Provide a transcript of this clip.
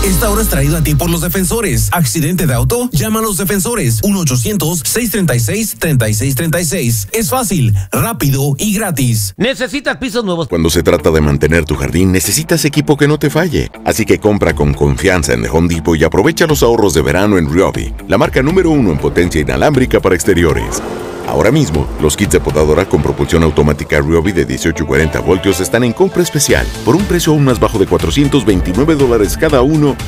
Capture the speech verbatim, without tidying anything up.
Esta hora es traído a ti por los defensores. ¿Accidente de auto? Llama a los defensores. uno ochocientos, seiscientos treinta y seis, treinta y seis treinta y seis. Es fácil, rápido y gratis. ¿Necesitas pisos nuevos? Cuando se trata de mantener tu jardín, necesitas equipo que no te falle. Así que compra con confianza en The Home Depot y aprovecha los ahorros de verano en Ryobi, la marca número uno en potencia inalámbrica para exteriores. Ahora mismo, los kits de podadora con propulsión automática Ryobi de dieciocho y cuarenta voltios están en compra especial por un precio aún más bajo de cuatrocientos veintinueve dólares cada uno